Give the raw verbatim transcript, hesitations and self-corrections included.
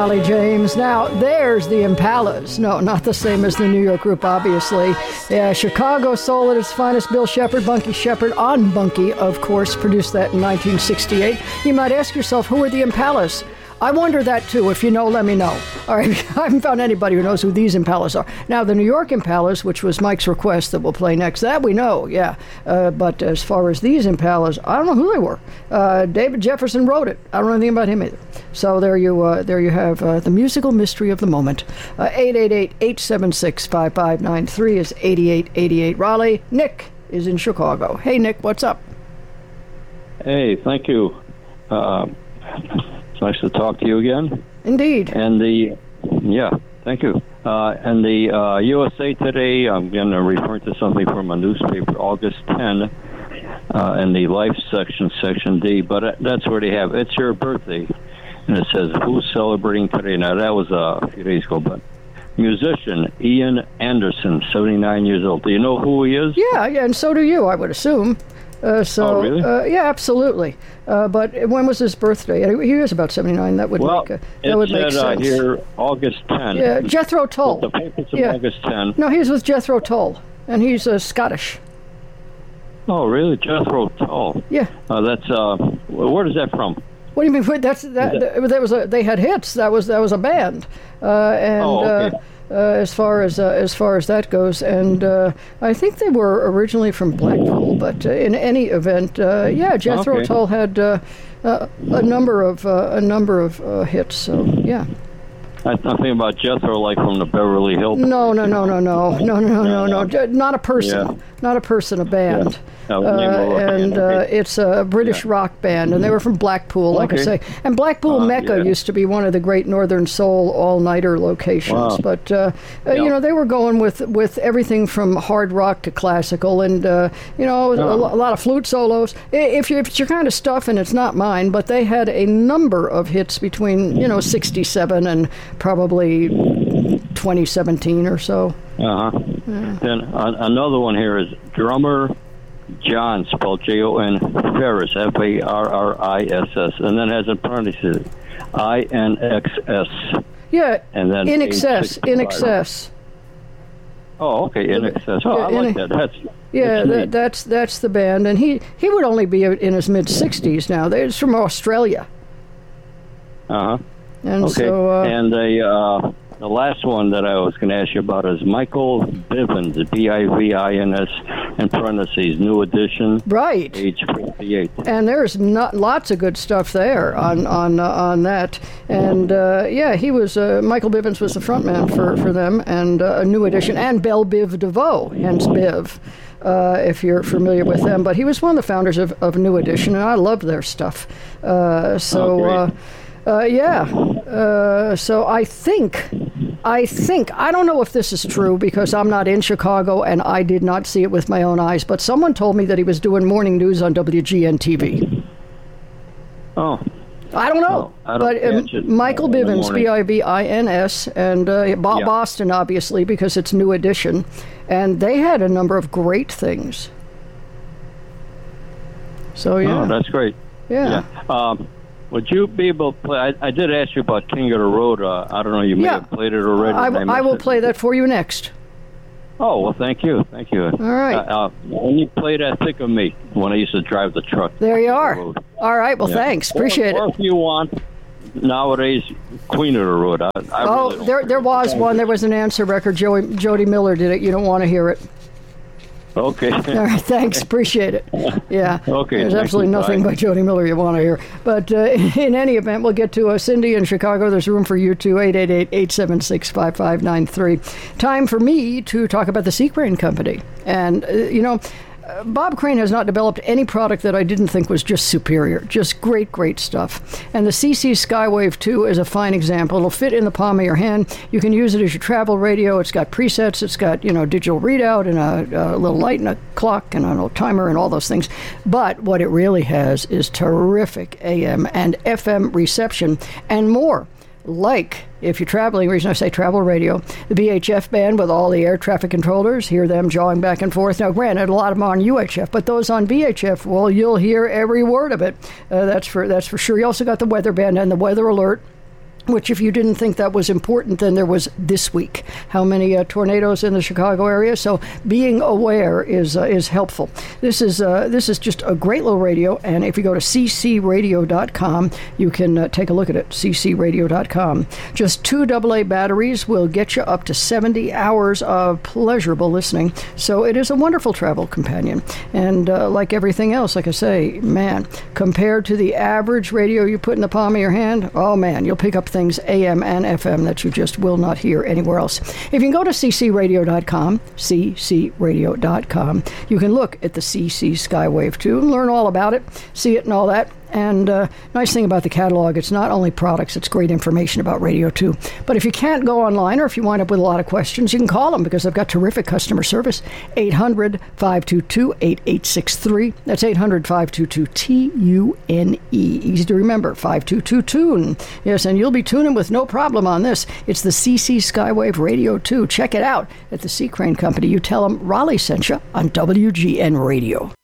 Raleigh James. Now, there's the Impalas. No, not the same as the New York group, obviously. Yeah, Chicago soul at its finest. Bill Shepard, Bunky Shepard, on Bunky, of course, produced that in nineteen sixty-eight. You might ask yourself, who are the Impalas? I wonder that, too. If you know, let me know. All right, I haven't found anybody who knows who these Impalas are. Now, the New York Impalas, which was Mike's request that we'll play next, that we know, yeah. Uh, but as far as these Impalas, I don't know who they were. Uh, David Jefferson wrote it. I don't know anything about him either. So there you uh, there you have uh, the musical mystery of the moment. Uh, eight eight eight, eight seven six, five five nine three is eighty-eight eighty-eight Raleigh. Nick is in Chicago. Hey, Nick, what's up? Hey, thank you. Uh, it's nice to talk to you again. Indeed. And the, yeah, thank you. Uh, and the uh, U S A Today, I'm going to refer to something from a newspaper, August tenth, uh, in the Life section, Section D. But that's where they have, it's your birthday. And it says, who's celebrating today? Now, that was uh, a few days ago, but musician Ian Anderson, seventy-nine years old. Do you know who he is? Yeah, yeah, and so do you, I would assume. Uh, so, oh, really? uh, yeah, absolutely. Uh, but when was his birthday? He was about seventy-nine. That would well, make, uh, that would said, make sense. Uh, here, August tenth. Yeah, Jethro Tull. The papers of yeah. August tenth. No, he's with Jethro Tull, and he's uh, Scottish. Oh, really? Jethro Tull. Yeah. Uh, that's, uh, where is that from? What do you mean? Wait, that's that. that, that was a, they had hits. That was that was a band, uh, and oh, okay. uh, uh, as far as uh, as far as that goes, and uh, I think they were originally from Blackpool. But uh, in any event, uh, yeah, Jethro okay. Tull had uh, uh, a number of uh, a number of uh, hits. So yeah. I'm thinking about Jethro, like from the Beverly Hills. No, no, no, no, no, no, no, no, no, no. Not a person. Yeah. Not a person. A band. Yeah. Uh, and uh, it's a British yeah. rock band, and they were from Blackpool, like okay. I say. And Blackpool uh, Mecca yeah. used to be one of the great Northern Soul all-nighter locations. Wow. But, uh, yeah. uh, you know, they were going with, with everything from hard rock to classical and, uh, you know, oh. a, a lot of flute solos. If, you, if it's your kind of stuff, and it's not mine, but they had a number of hits between, you know, sixty-seven and probably twenty seventeen or so. Uh-huh. Yeah. Then uh, another one here is drummer John, spelled J O N, Farris, F A R R I S S, and then has a parenthesis, I N X S. Yeah, and then in excess, in excess. Oh, okay, in excess. Oh, I like that. That's yeah, that's, that, that's that's the band, and he, he would only be in his mid sixties now. He's from Australia. Uh huh. And okay. so, uh, and the uh, the last one that I was going to ask you about is Michael Bivins, B I V I N S, in parentheses, new edition. Right. Age fifty-eight. And there's not lots of good stuff there on on uh, on that. And uh, yeah, he was uh, Michael Bivins was the frontman for for them, and uh, a new edition, and Belle Biv DeVoe, hence Biv. Uh, if you're familiar with them, but he was one of the founders of, of New Edition, and I loved their stuff. Uh, so, oh, uh, uh, yeah. Uh, so I think, I think, I don't know if this is true because I'm not in Chicago and I did not see it with my own eyes, but someone told me that he was doing morning news on W G N T V. Oh. I don't know, no, I don't but um, Michael Bivins, B I V I N S, and uh, Bob yeah. Boston, obviously, because it's New Edition, and they had a number of great things. So, yeah. Oh, that's great. Yeah. yeah. Um, would you be able to play? I, I did ask you about King of the Road. Uh, I don't know, you may yeah. have played it already. I, w- I will it. play that for you next. Oh, well, thank you. Thank you. All right. Uh, uh, when you played that, think of me when I used to drive the truck. There you are. The All right. Well, yeah. thanks. Appreciate or, or it. Or if you want, nowadays, Queen of the Road. I, I oh, really there there was one. There was an answer record. Joey, Jody Miller did it. You don't want to hear it. Okay. All right, thanks. Appreciate it. Yeah. Okay. There's absolutely nothing Bye. by Jody Miller you want to hear. But uh, in any event, we'll get to uh, Cindy in Chicago. There's room for you too. eight eight eight, eight seven six, five five nine three. Time for me to talk about the Seagrain Company. And, uh, you know, Uh, Bob Crane has not developed any product that I didn't think was just superior. Just great, great stuff. And the C C Skywave two is a fine example. It'll fit in the palm of your hand. You can use it as your travel radio. It's got presets. It's got, you know, digital readout and a, a little light and a clock and a little timer and all those things. But what it really has is terrific A M and F M reception and more. Like, if you're traveling, the reason I say travel radio, the V H F band with all the air traffic controllers, hear them jawing back and forth. Now, granted, a lot of them are on U H F, but those on V H F, well, you'll hear every word of it. Uh, that's for that's for sure. You also got the weather band and the weather alert. which if you didn't think that was important, then there was this week. How many uh, tornadoes in the Chicago area? So being aware is uh, is helpful. This is uh, this is just a great little radio, and if you go to c c radio dot com, you can uh, take a look at it, c c radio dot com. Just two double A batteries will get you up to seventy hours of pleasurable listening, so it is a wonderful travel companion. And uh, like everything else, like I say, man, compared to the average radio you put in the palm of your hand, oh man, you'll pick up things A M and F M that you just will not hear anywhere else. If you can go to c c radio dot com, c c radio dot com, you can look at the C C Skywave two and learn all about it, see it and all that. And uh, nice thing about the catalog, it's not only products, it's great information about radio too. But if you can't go online, or if you wind up with a lot of questions, you can call them because they've got terrific customer service. eight hundred, five two two, eight eight six three. That's eight hundred, five two two, T U N E. Easy to remember, five two two, tune. Yes, and you'll be tuning with no problem on this. It's the C C Skywave Radio two. Check it out at the Sea Crane Company. You tell them Raleigh sent you on W G N Radio.